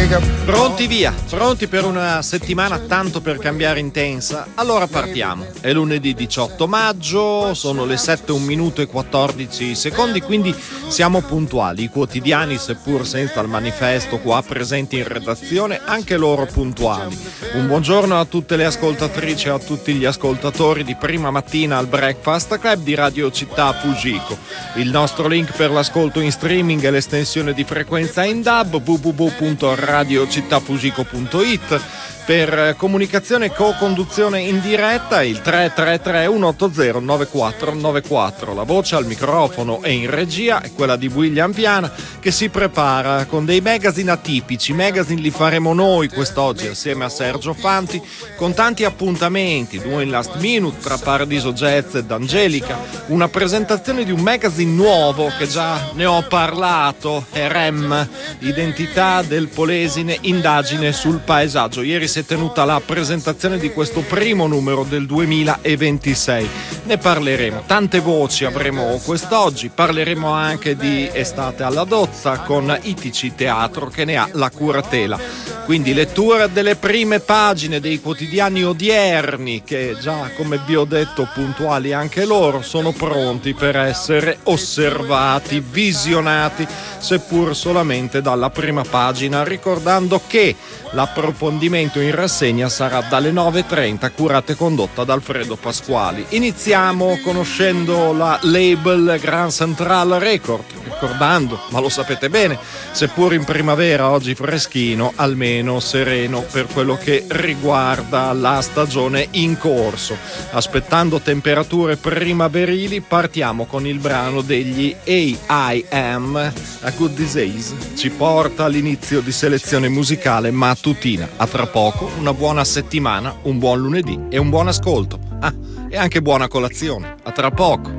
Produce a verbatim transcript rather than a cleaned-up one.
Domenica. Pronti via, pronti per una settimana tanto per cambiare intensa? Allora partiamo. È lunedì diciotto maggio, sono le sette un minuto e quattordici secondi, quindi siamo puntuali. I quotidiani, seppur senza il manifesto qua presenti in redazione, anche loro puntuali. Un buongiorno a tutte le ascoltatrici e a tutti gli ascoltatori di prima mattina al Breakfast Club di Radio Città Fujiko. Il nostro link per l'ascolto in streaming e l'estensione di frequenza in D A B w w w punto radio città fujiko punto it. Per comunicazione e co-conduzione in diretta il tre tre tre uno otto zero nove quattro nove quattro. La voce al microfono e in regia è quella di William Piana, che si prepara con dei magazine atipici. Magazine li faremo noi quest'oggi assieme a Sergio Fanti, con tanti appuntamenti, due in last minute tra Paradiso Jazz ed Angelica, una presentazione di un magazine nuovo che già ne ho parlato, è R E M, Identità del Polesine, indagine sul paesaggio. Ieri si è tenuta la presentazione di questo primo numero del duemilaventisei. Ne parleremo, tante voci avremo quest'oggi, parleremo anche di Estate alla Dozza con Itici Teatro che ne ha la curatela. Quindi lettura delle prime pagine dei quotidiani odierni che già, come vi ho detto, puntuali anche loro, sono pronti per essere osservati, visionati, seppur solamente dalla prima pagina, ricordando che l'approfondimento in rassegna sarà dalle nove e trenta, curata e condotta da Alfredo Pasquali. Iniziamo conoscendo la label Grand Central Record, ricordando, ma lo sapete bene, seppur in primavera oggi freschino, almeno sereno per quello che riguarda la stagione in corso. Aspettando temperature primaverili, partiamo con il brano degli A I M, A Good Disease. Ci porta all'inizio di selezione musicale mattutina. A tra poco, una buona settimana, un buon lunedì e un buon ascolto. Ah, e anche buona colazione. A tra poco.